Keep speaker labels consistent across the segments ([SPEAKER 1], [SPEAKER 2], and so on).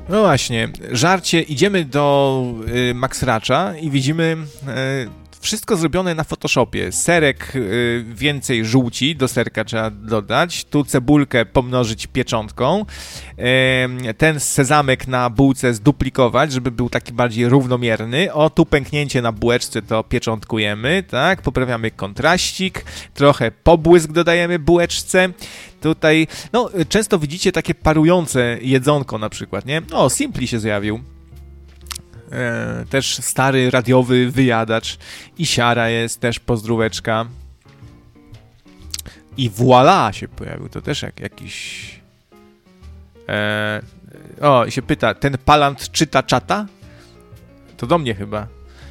[SPEAKER 1] No właśnie, żarcie, idziemy do Max Ratcha i widzimy wszystko zrobione na Photoshopie. Serek więcej żółci, do serka trzeba dodać, tu cebulkę pomnożyć pieczątką, ten sezamek na bułce zduplikować, żeby był taki bardziej równomierny, o tu pęknięcie na bułeczce to pieczątkujemy, tak, poprawiamy kontraścik, trochę pobłysk dodajemy bułeczce. Tutaj, no, często widzicie takie parujące jedzonko na przykład, nie? O, Simpli się zjawił. Też stary radiowy wyjadacz. I Siara jest, też pozdróweczka. I Voila się pojawił, to też jakiś... O, się pyta, ten palant czyta czata? To do mnie chyba.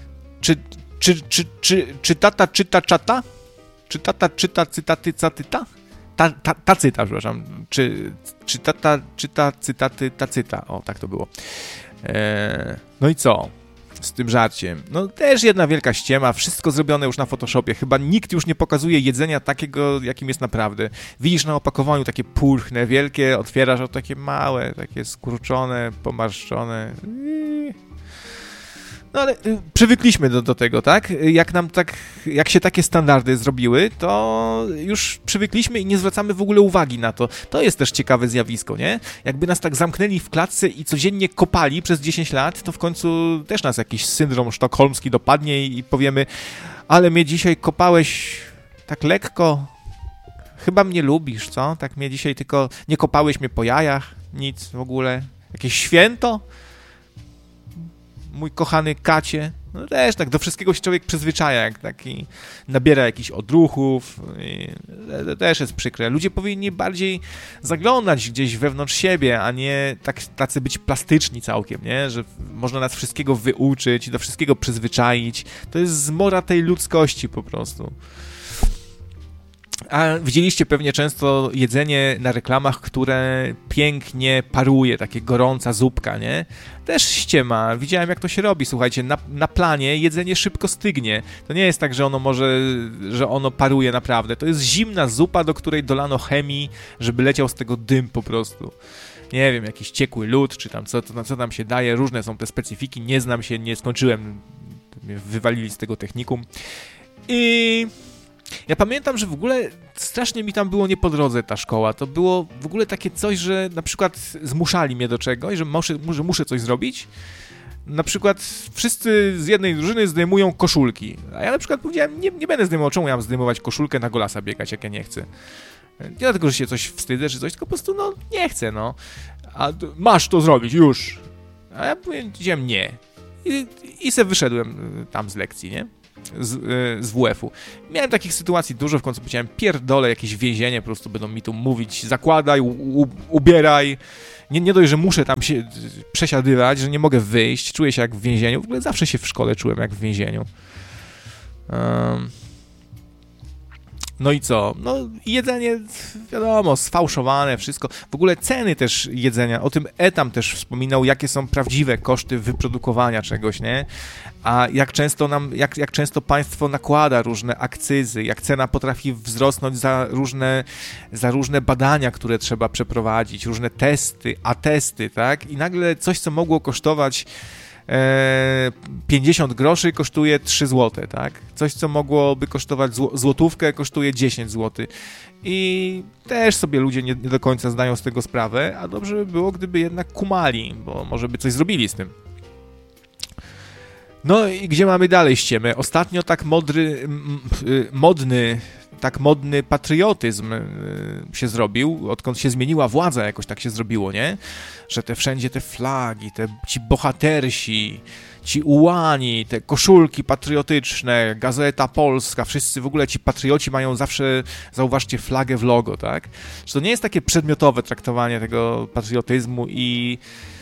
[SPEAKER 1] Czy tata czyta czata? Czy tata czyta cytaty catyta? Tacyta, przepraszam. Czy tata czyta cytaty tacyta? O, tak to było. No i co z tym żarciem? No też jedna wielka ściema, wszystko zrobione już na Photoshopie. Chyba nikt już nie pokazuje jedzenia takiego, jakim jest naprawdę. Widzisz na opakowaniu takie pulchne, wielkie, otwierasz, o takie małe, takie skurczone, pomarszczone. No ale przywykliśmy do tego, tak? Jak się takie standardy zrobiły, to już przywykliśmy i nie zwracamy w ogóle uwagi na to. To jest też ciekawe zjawisko, nie? Jakby nas tak zamknęli w klatce i codziennie kopali przez 10 lat, to w końcu też nas jakiś syndrom sztokholmski dopadnie i powiemy, ale mnie dzisiaj kopałeś tak lekko, chyba mnie lubisz, co? Tak mnie dzisiaj tylko nie kopałeś mnie po jajach, nic w ogóle. Jakieś święto? Mój kochany kacie, no też tak, do wszystkiego się człowiek przyzwyczaja, jak taki nabiera jakichś odruchów, to też jest przykre. Ludzie powinni bardziej zaglądać gdzieś wewnątrz siebie, a nie tacy być plastyczni całkiem, nie? Że można nas wszystkiego wyuczyć, do wszystkiego przyzwyczaić. To jest zmora tej ludzkości po prostu. A widzieliście pewnie często jedzenie na reklamach, które pięknie paruje, takie gorąca zupka, nie? Też ściema. Widziałem, jak to się robi. Słuchajcie, na planie jedzenie szybko stygnie. To nie jest tak, że ono paruje naprawdę. To jest zimna zupa, do której dolano chemii, żeby leciał z tego dym po prostu. Nie wiem, jakiś ciekły lód, czy tam co tam się daje. Różne są te specyfiki. Nie znam się, nie skończyłem. Mnie wywalili z tego technikum. I... ja pamiętam, że w ogóle strasznie mi tam było nie po drodze ta szkoła. To było w ogóle takie coś, że na przykład zmuszali mnie do czegoś, że muszę coś zrobić. Na przykład wszyscy z jednej drużyny zdejmują koszulki. A ja na przykład powiedziałem, nie będę zdejmował, czemu ja mam zdejmować koszulkę na golasa biegać, jak ja nie chcę. Nie dlatego, że się coś wstydzę, czy coś, tylko po prostu, no, nie chcę, no. A masz to zrobić, już. A ja powiedziałem nie. I se wyszedłem tam z lekcji, nie? Z WF-u. Miałem takich sytuacji dużo, w końcu powiedziałem, pierdolę, jakieś więzienie, po prostu będą mi tu mówić, zakładaj, ubieraj. Nie dość, że muszę tam się przesiadywać, że nie mogę wyjść, czuję się jak w więzieniu. W ogóle zawsze się w szkole czułem jak w więzieniu. No i co? No jedzenie, wiadomo, sfałszowane, wszystko. W ogóle ceny też jedzenia, o tym Etam też wspominał, jakie są prawdziwe koszty wyprodukowania czegoś, nie? A jak często państwo nakłada różne akcyzy, jak cena potrafi wzrosnąć za różne badania, które trzeba przeprowadzić, różne testy, atesty, tak? I nagle coś, co mogło kosztować 50 groszy kosztuje 3 zł, tak? Coś, co mogłoby kosztować złotówkę, kosztuje 10 zł. I też sobie ludzie nie do końca zdają z tego sprawę, a dobrze by było, gdyby jednak kumali, bo może by coś zrobili z tym. No i gdzie mamy dalej ściemę? Ostatnio tak modny patriotyzm się zrobił, odkąd się zmieniła władza, jakoś tak się zrobiło, nie? Że wszędzie te flagi, ci bohatersi, ci ułani, te koszulki patriotyczne, Gazeta Polska, wszyscy w ogóle ci patrioci mają zawsze, zauważcie, flagę w logo, tak? Że to nie jest takie przedmiotowe traktowanie tego patriotyzmu i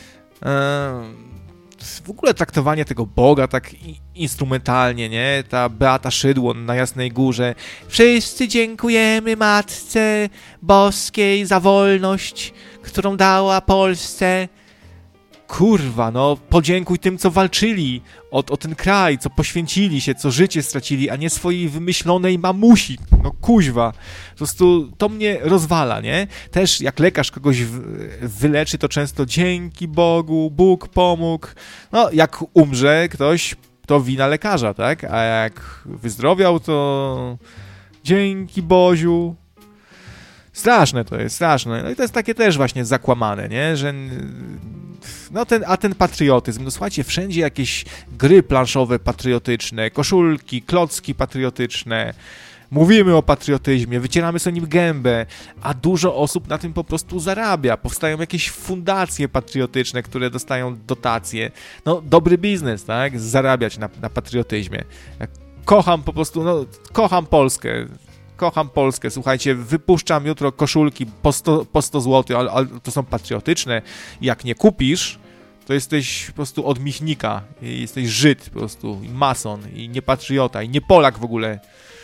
[SPEAKER 1] w ogóle traktowanie tego Boga tak instrumentalnie, nie? Ta Beata Szydło na Jasnej Górze. Wszyscy dziękujemy Matce Boskiej za wolność, którą dała Polsce. kurwa, no podziękuj tym, co walczyli o ten kraj, co poświęcili się, co życie stracili, a nie swojej wymyślonej mamusi. No kuźwa, po prostu to mnie rozwala, nie? Też jak lekarz kogoś wyleczy, to często dzięki Bogu, Bóg pomógł. No jak umrze ktoś, to wina lekarza, tak? A jak wyzdrowiał, to dzięki Boziu. Straszne to jest, straszne. No i to jest takie też właśnie zakłamane, nie? Że no ten patriotyzm, no słuchajcie, wszędzie jakieś gry planszowe patriotyczne, koszulki, klocki patriotyczne, mówimy o patriotyzmie, wycieramy sobie nim gębę, a dużo osób na tym po prostu zarabia. Powstają jakieś fundacje patriotyczne, które dostają dotacje. No dobry biznes, tak? Zarabiać na patriotyzmie. Kocham po prostu, no kocham Polskę. Kocham Polskę, słuchajcie, wypuszczam jutro koszulki po 100 zł, ale to są patriotyczne. Jak nie kupisz, to jesteś po prostu od Michnika, jesteś Żyd po prostu, i mason, i nie patriota, i nie Polak w ogóle.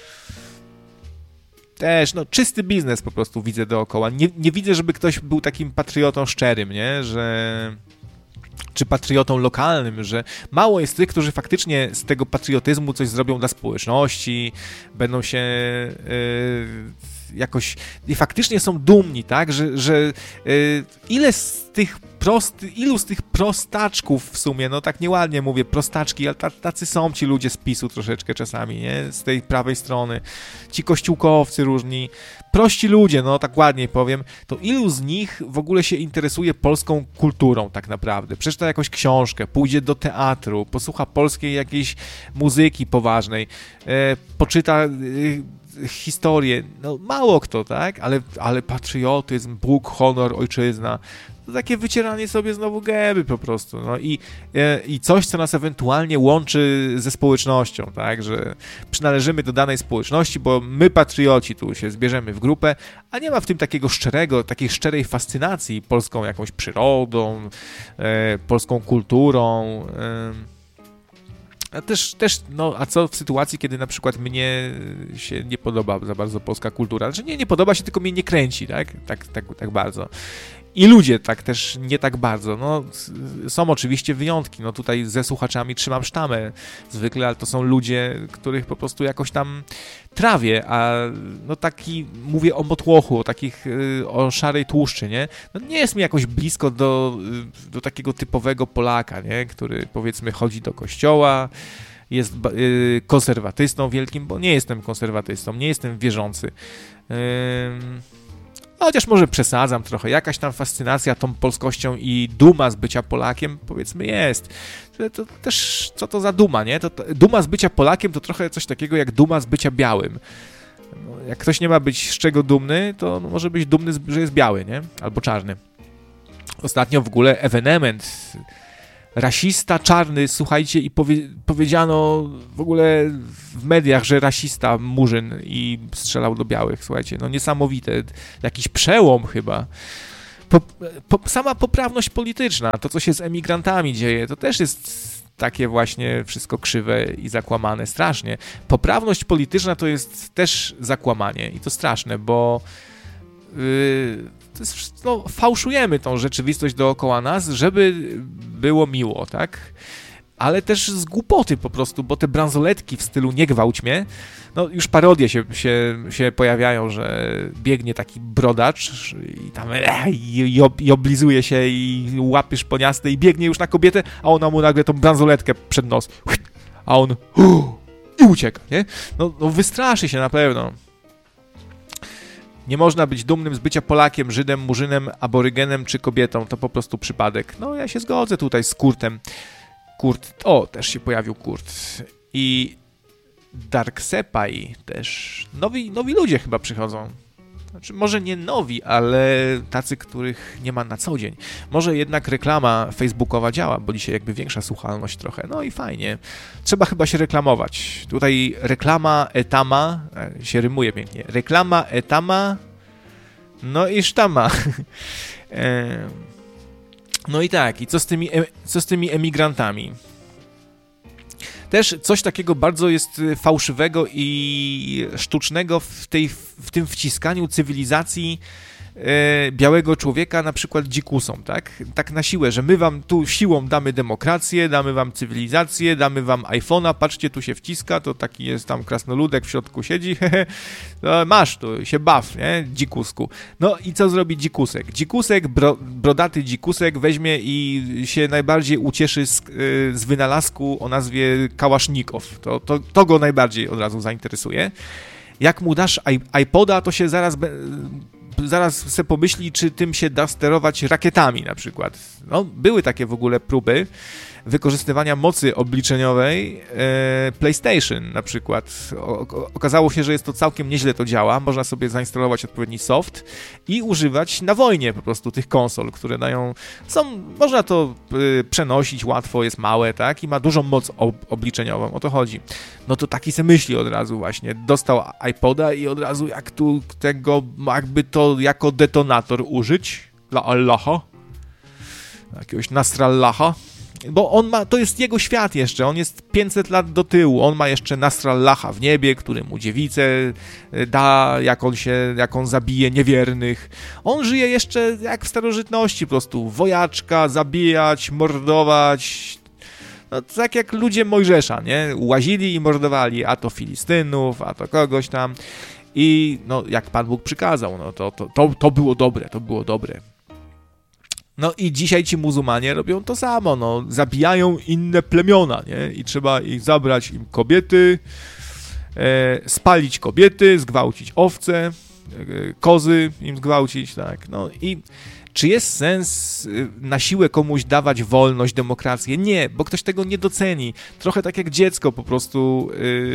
[SPEAKER 1] Też, no czysty biznes po prostu widzę dookoła. Nie widzę, żeby ktoś był takim patriotą szczerym, nie, że... czy patriotą lokalnym, że mało jest tych, którzy faktycznie z tego patriotyzmu coś zrobią dla społeczności, będą się jakoś i faktycznie są dumni, tak, że ilu z tych prostaczków w sumie, no tak nieładnie mówię, prostaczki, ale tacy są ci ludzie z PiS-u troszeczkę czasami, nie, z tej prawej strony, ci kościółkowcy różni, prości ludzie, no tak ładniej powiem, to ilu z nich w ogóle się interesuje polską kulturą tak naprawdę, przeczyta jakąś książkę, pójdzie do teatru, posłucha polskiej jakiejś muzyki poważnej, poczyta historię, no mało kto, tak, ale patriotyzm, Bóg, honor, ojczyzna, to takie wycieranie sobie znowu gęby po prostu, no i coś, co nas ewentualnie łączy ze społecznością, tak, że przynależymy do danej społeczności, bo my patrioci tu się zbierzemy w grupę, a nie ma w tym takiej szczerej fascynacji polską jakąś przyrodą, polską kulturą, a też, no, a co w sytuacji, kiedy na przykład mnie się nie podoba za bardzo polska kultura? Znaczy nie podoba się, tylko mnie nie kręci, tak bardzo. I ludzie tak też nie tak bardzo. No, są oczywiście wyjątki. No tutaj ze słuchaczami trzymam sztamę zwykle, ale to są ludzie, których po prostu jakoś tam trawię, a no taki, mówię o motłochu, o szarej tłuszczy, nie? No nie jest mi jakoś blisko do takiego typowego Polaka, nie? Który powiedzmy chodzi do kościoła, jest konserwatystą wielkim, bo nie jestem konserwatystą, nie jestem wierzący. Chociaż może przesadzam trochę, jakaś tam fascynacja tą polskością i duma z bycia Polakiem, powiedzmy, jest. To też, co to za duma, nie? Duma z bycia Polakiem to trochę coś takiego jak duma z bycia białym. No, jak ktoś nie ma być z czego dumny, to może być dumny, że jest biały, nie? Albo czarny. Ostatnio w ogóle ewenement rasista czarny, słuchajcie, i powiedziano w ogóle w mediach, że rasista Murzyn i strzelał do białych, słuchajcie, no niesamowite, jakiś przełom chyba. Sama poprawność polityczna, to co się z emigrantami dzieje, to też jest takie właśnie wszystko krzywe i zakłamane, strasznie. Poprawność polityczna to jest też zakłamanie i to straszne, bo to jest, no, fałszujemy tą rzeczywistość dookoła nas, żeby było miło, tak? Ale też z głupoty po prostu, bo te bransoletki w stylu nie gwałć mnie, no już parodie się pojawiają, że biegnie taki brodacz i tam i oblizuje się i łapie szponiaste i biegnie już na kobietę, a ona mu nagle tą bransoletkę przed nos, a on i ucieka, nie? No wystraszy się na pewno. Nie można być dumnym z bycia Polakiem, Żydem, Murzynem, aborygenem czy kobietą. To po prostu przypadek. No ja się zgodzę tutaj z Kurtem. Kurt, też się pojawił Kurt. I Darksepaj też. Nowi ludzie chyba przychodzą. Znaczy, może nie nowi, ale tacy, których nie ma na co dzień. Może jednak reklama facebookowa działa, bo dzisiaj jakby większa słuchalność trochę. No i fajnie. Trzeba chyba się reklamować. Tutaj reklama etama, się rymuje pięknie. Reklama etama, no i sztama. No i tak, i co z tymi emigrantami? Też coś takiego bardzo jest fałszywego i sztucznego w tym wciskaniu cywilizacji białego człowieka na przykład dzikusom, tak na siłę, że my wam tu siłą damy demokrację, damy wam cywilizację, damy wam iPhone'a, patrzcie, tu się wciska, to taki jest tam krasnoludek w środku siedzi, no, masz tu, się baw, nie, dzikusku. No i co zrobi dzikusek? Dzikusek, brodaty dzikusek weźmie i się najbardziej ucieszy z wynalazku o nazwie kałasznikow. To go najbardziej od razu zainteresuje. Jak mu dasz iPoda, to się zaraz se pomyśli, czy tym się da sterować rakietami na przykład. No, były takie w ogóle próby wykorzystywania mocy obliczeniowej PlayStation na przykład. Okazało się, że jest to całkiem nieźle to działa. Można sobie zainstalować odpowiedni soft i używać na wojnie po prostu tych konsol, które można to przenosić łatwo, jest małe, tak? I ma dużą moc obliczeniową, o to chodzi. No to taki se myśli od razu właśnie. Dostał iPoda i od razu jakby to jako detonator użyć dla Allaha, jakiegoś Nasrallaha, bo to jest jego świat jeszcze, on jest 500 lat do tyłu, on ma jeszcze Nasrallaha w niebie, który mu dziewicę da, jak on zabije niewiernych. On żyje jeszcze jak w starożytności po prostu, wojaczka, zabijać, mordować, no tak jak ludzie Mojżesza, nie? Łazili i mordowali, a to Filistynów, a to kogoś tam i no jak Pan Bóg przykazał, no to było dobre. No i dzisiaj ci muzułmanie robią to samo, no, zabijają inne plemiona, nie? I trzeba ich zabrać im kobiety, spalić kobiety, zgwałcić owce, kozy im zgwałcić, tak, no i czy jest sens na siłę komuś dawać wolność, demokrację? Nie, bo ktoś tego nie doceni. Trochę tak jak dziecko po prostu,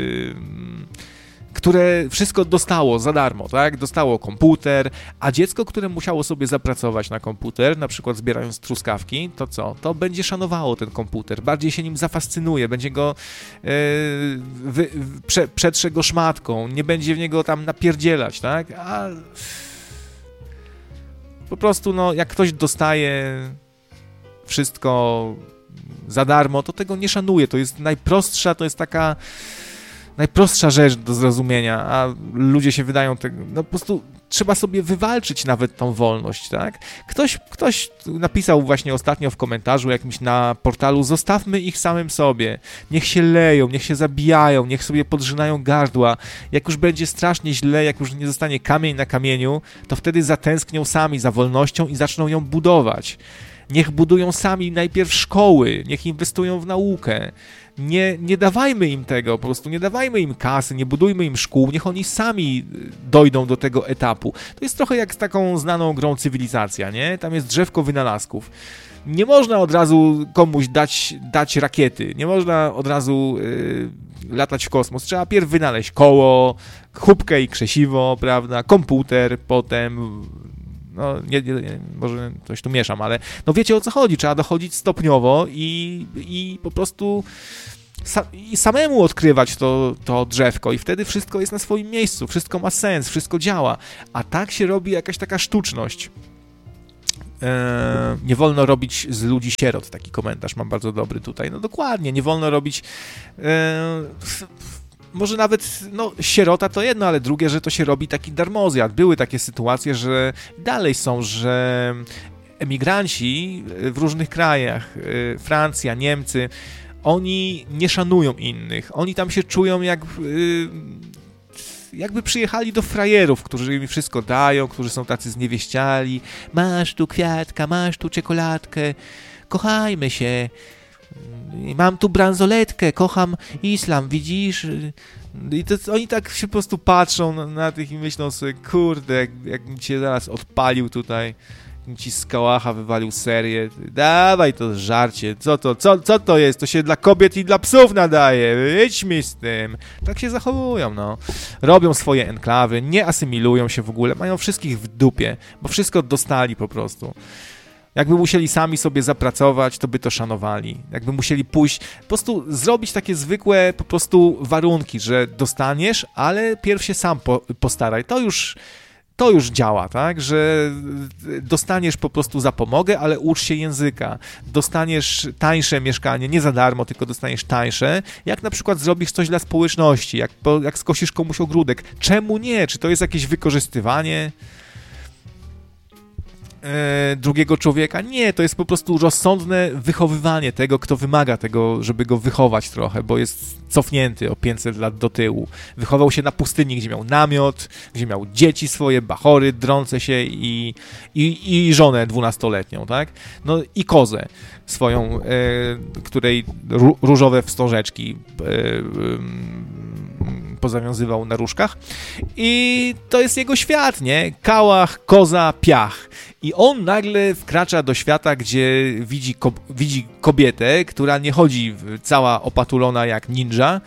[SPEAKER 1] które wszystko dostało za darmo, tak? Dostało komputer, a dziecko, które musiało sobie zapracować na komputer, na przykład zbierając truskawki, to co? To będzie szanowało ten komputer, bardziej się nim zafascynuje, będzie go przetrze go szmatką, nie będzie w niego tam napierdzielać, tak? A po prostu, no, jak ktoś dostaje wszystko za darmo, to tego nie szanuje, to jest taka najprostsza rzecz do zrozumienia, a ludzie się wydają no po prostu trzeba sobie wywalczyć nawet tą wolność, tak? Ktoś napisał właśnie ostatnio w komentarzu jakimś na portalu, zostawmy ich samym sobie, niech się leją, niech się zabijają, niech sobie podrzynają gardła, jak już będzie strasznie źle, jak już nie zostanie kamień na kamieniu, to wtedy zatęsknią sami za wolnością i zaczną ją budować. Niech budują sami najpierw szkoły, niech inwestują w naukę. Nie dawajmy im tego, po prostu nie dawajmy im kasy, nie budujmy im szkół, niech oni sami dojdą do tego etapu. To jest trochę jak z taką znaną grą Cywilizacja, nie? Tam jest drzewko wynalazków. Nie można od razu komuś dać rakiety, nie można od razu latać w kosmos. Trzeba pierw wynaleźć koło, chubkę i krzesiwo, prawda, komputer, potem... No, może coś tu mieszam, ale no wiecie, o co chodzi. Trzeba dochodzić stopniowo i po prostu samemu odkrywać to drzewko i wtedy wszystko jest na swoim miejscu, wszystko ma sens, wszystko działa. A tak się robi jakaś taka sztuczność. Nie wolno robić z ludzi sierot. Taki komentarz mam bardzo dobry tutaj. No dokładnie, nie wolno robić... Może nawet, no, sierota to jedno, ale drugie, że to się robi taki darmozjad. Były takie sytuacje, że dalej są, że emigranci w różnych krajach, Francja, Niemcy, oni nie szanują innych. Oni tam się czują jakby przyjechali do frajerów, którzy im wszystko dają, którzy są tacy zniewieściali. Masz tu kwiatka, masz tu czekoladkę, kochajmy się. Mam tu bransoletkę, kocham islam, widzisz? I to oni tak się po prostu patrzą na tych i myślą sobie, kurde, jakbym cię zaraz odpalił tutaj, jakbym ci z kałacha wywalił serię, dawaj to żarcie, co to jest? To się dla kobiet i dla psów nadaje, idź mi z tym. Tak się zachowują, no. Robią swoje enklawy, nie asymilują się w ogóle, mają wszystkich w dupie, bo wszystko dostali po prostu. Jakby musieli sami sobie zapracować, to by to szanowali. Jakby musieli pójść, po prostu zrobić takie zwykłe po prostu warunki, że dostaniesz, ale pierw się sam postaraj. To już działa, tak? Że dostaniesz po prostu zapomogę, ale ucz się języka. Dostaniesz tańsze mieszkanie, nie za darmo, tylko dostaniesz tańsze. Jak na przykład zrobisz coś dla społeczności, jak skosisz komuś ogródek. Czemu nie? Czy to jest jakieś wykorzystywanie? drugiego człowieka. Nie, to jest po prostu rozsądne wychowywanie tego, kto wymaga tego, żeby go wychować trochę, bo jest cofnięty o 500 lat do tyłu. Wychował się na pustyni, gdzie miał namiot, gdzie miał dzieci swoje, bachory, drące się i żonę 12-letnią, tak? No i kozę swoją, której różowe wstążeczki pozawiązywał na różkach i to jest jego świat, nie? Kałach, koza, piach. I on nagle wkracza do świata, gdzie widzi kobietę, która nie chodzi cała opatulona jak ninja,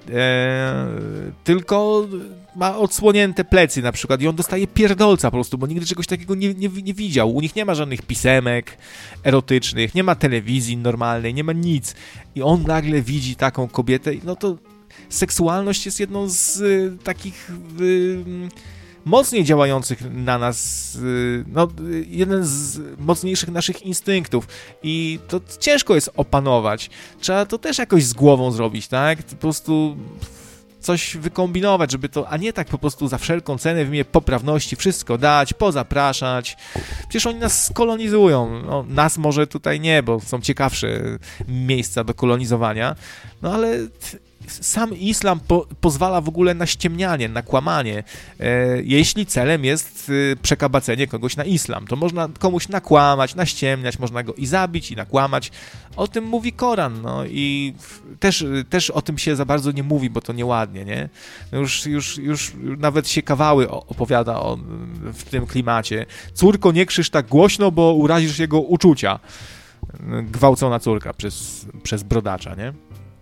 [SPEAKER 1] tylko ma odsłonięte plecy na przykład i on dostaje pierdolca po prostu, bo nigdy czegoś takiego nie widział. U nich nie ma żadnych pisemek erotycznych, nie ma telewizji normalnej, nie ma nic. I on nagle widzi taką kobietę, no to seksualność jest jedną z takich mocniej działających na nas, no, jeden z mocniejszych naszych instynktów i to ciężko jest opanować. Trzeba to też jakoś z głową zrobić, tak? Po prostu coś wykombinować, żeby to, a nie tak po prostu za wszelką cenę w imię poprawności wszystko dać, pozapraszać. Przecież oni nas skolonizują. No, nas może tutaj nie, bo są ciekawsze miejsca do kolonizowania, no ale sam islam pozwala w ogóle na ściemnianie, na kłamanie. Jeśli celem jest przekabacenie kogoś na islam, to można komuś nakłamać, naściemniać, można go i zabić, i nakłamać. O tym mówi Koran, no i też o tym się za bardzo nie mówi, bo to nieładnie, nie? Już nawet się kawały opowiada w tym klimacie. Córko, nie krzyż tak głośno, bo urazisz jego uczucia. Gwałcona córka przez brodacza, nie?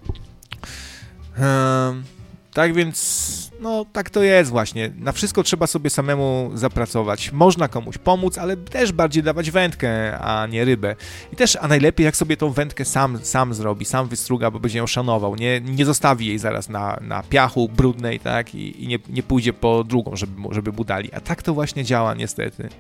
[SPEAKER 1] Tak więc, no tak to jest właśnie. Na wszystko trzeba sobie samemu zapracować. Można komuś pomóc, ale też bardziej dawać wędkę, a nie rybę. A najlepiej jak sobie tą wędkę sam zrobi, sam wystruga, bo będzie ją szanował. Nie zostawi jej zaraz na piachu brudnej, tak? I nie pójdzie po drugą, żeby mu dali. A tak to właśnie działa niestety.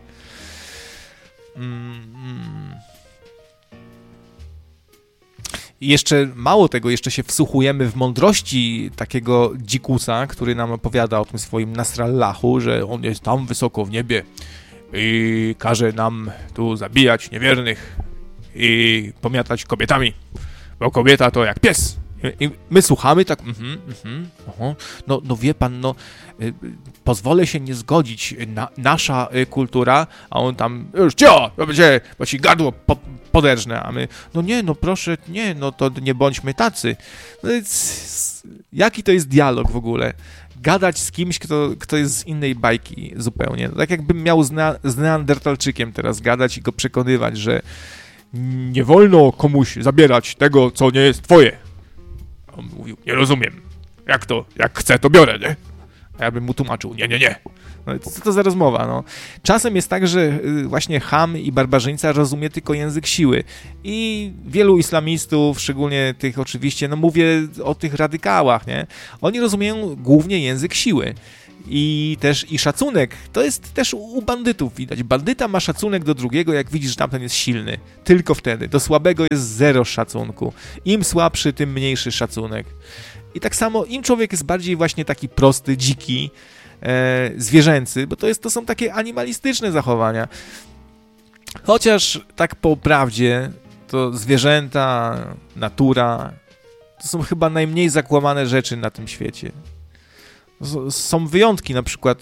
[SPEAKER 1] I jeszcze mało tego, jeszcze się wsłuchujemy w mądrości takiego dzikusa, który nam opowiada o tym swoim Nasrallahu, że on jest tam wysoko w niebie i każe nam tu zabijać niewiernych i pomiatać kobietami, bo kobieta to jak pies. I my słuchamy tak, no wie pan, pozwolę się nie zgodzić, nasza kultura, a on tam, już cio, to będzie, bo ci gardło poderżnę, a my, proszę, to nie bądźmy tacy. No jaki to jest dialog w ogóle? Gadać z kimś, kto jest z innej bajki zupełnie. Tak jakbym miał z Neandertalczykiem teraz gadać i go przekonywać, że nie wolno komuś zabierać tego, co nie jest twoje. On mówił, nie rozumiem. Jak to? Jak chcę, to biorę, nie? A ja bym mu tłumaczył, nie. No, co to za rozmowa, no? Czasem jest tak, że właśnie cham i barbarzyńca rozumie tylko język siły. I wielu islamistów, szczególnie tych oczywiście, mówię o tych radykałach, nie? Oni rozumieją głównie język siły. I szacunek, to jest też u bandytów widać. Bandyta ma szacunek do drugiego, jak widzisz, że tamten jest silny. Tylko wtedy. Do słabego jest zero szacunku. Im słabszy, tym mniejszy szacunek. I tak samo im człowiek jest bardziej właśnie taki prosty, dziki, zwierzęcy, bo to są takie animalistyczne zachowania. Chociaż tak po prawdzie, to zwierzęta, natura, to są chyba najmniej zakłamane rzeczy na tym świecie. Są wyjątki, na przykład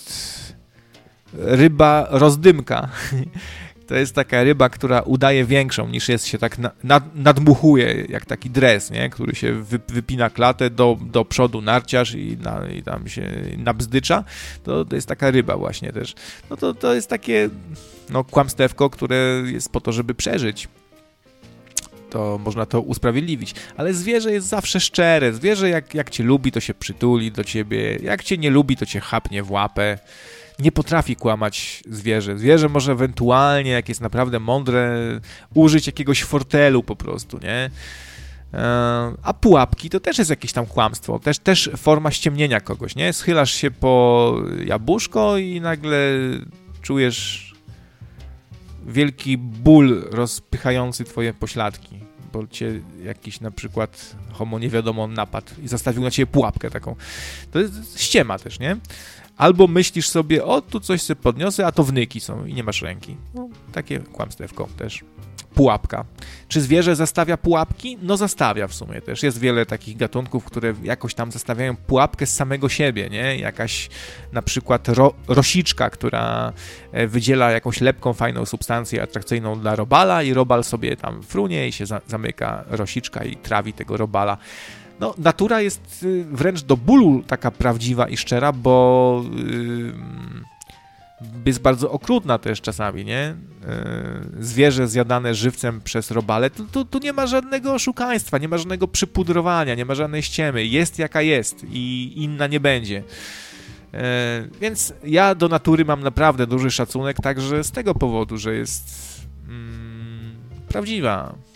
[SPEAKER 1] ryba rozdymka. To jest taka ryba, która udaje większą niż jest, się tak nadmuchuje, jak taki dres, nie? Który się wypina klatę do przodu narciarz i tam się nabzdycza. To jest taka ryba właśnie też. No to jest takie kłamstewko, które jest po to, żeby przeżyć. To można to usprawiedliwić. Ale zwierzę jest zawsze szczere. Zwierzę jak cię lubi, to się przytuli do ciebie. Jak cię nie lubi, to cię chapnie w łapę. Nie potrafi kłamać zwierzę. Zwierzę może ewentualnie, jak jest naprawdę mądre, użyć jakiegoś fortelu po prostu, nie? A pułapki to też jest jakieś tam kłamstwo. Też forma ściemnienia kogoś, nie? Schylasz się po jabłuszko i nagle czujesz wielki ból rozpychający twoje pośladki, bo cię jakiś na przykład homo nie wiadomo napadł i zastawił na ciebie pułapkę taką. To jest ściema też, nie? Albo myślisz sobie, o, tu coś sobie podniosę, a to wnyki są i nie masz ręki. No, takie kłamstewko też. Pułapka. Czy zwierzę zastawia pułapki? No zastawia w sumie też. Jest wiele takich gatunków, które jakoś tam zastawiają pułapkę z samego siebie, nie? Jakaś na przykład rosiczka, która wydziela jakąś lepką, fajną substancję atrakcyjną dla robala i robal sobie tam frunie i się zamyka rosiczka i trawi tego robala. No, natura jest wręcz do bólu taka prawdziwa i szczera, bo jest bardzo okrutna też czasami, nie? Zwierzę zjadane żywcem przez robale, tu nie ma żadnego oszukaństwa, nie ma żadnego przypudrowania, nie ma żadnej ściemy. Jest jaka jest i inna nie będzie. Więc ja do natury mam naprawdę duży szacunek, także z tego powodu, że jest prawdziwa.